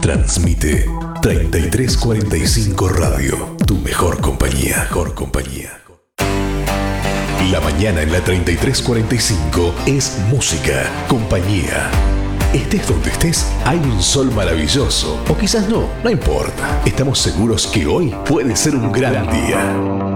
Transmite 3345 Radio, tu mejor compañía. Mejor compañía. La mañana en la 3345 es música, compañía. Estés donde estés, hay un sol maravilloso. O quizás no importa. Estamos seguros que hoy puede ser un gran día.